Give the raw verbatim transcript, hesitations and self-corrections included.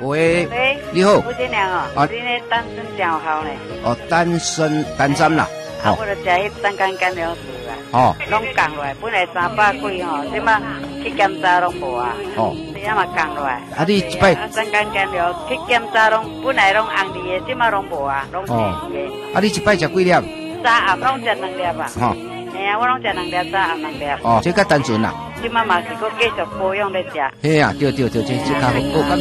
喂， 喂， 你好。 吴新娘哦， 啊你那单身真有效呢。 哦，单身单身啦。 啊，我著食迄三甘甘料水啦。 哦。 拢降落来，本来三百几吼，即马去检查拢无啊。 哦。 你啊嘛降落来。 啊，你一摆啊，三甘甘料去检查拢本来拢红利的，即马拢无啊，拢哦是的。 啊，你一摆食几粒？ 早暗拢食两粒啊。 吼。 嘿啊，我拢食两粒，早暗两粒。 哦，这较单纯啦。 即马嘛是搁继续保养咧食。 嘿啊，对对对，这这较好。